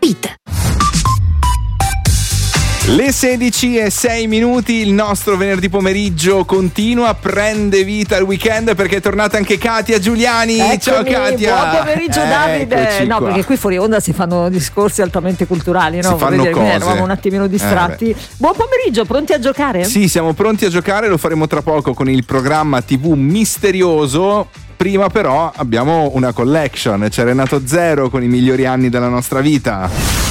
Beat. Le 16:06, il nostro venerdì pomeriggio continua, prende vita il weekend perché è tornata anche Katia Giuliani. Eccomi, ciao Katia. Buon pomeriggio Davide. No, qua. perché qui fuori onda si fanno discorsi altamente culturali, no? Si fanno Vedere, cose. eravamo un attimino distratti. Buon pomeriggio, pronti a giocare? Sì, siamo pronti a giocare, lo faremo tra poco con il programma TV misterioso. Prima però abbiamo una collection, c'è Renato Zero con i migliori anni della nostra vita.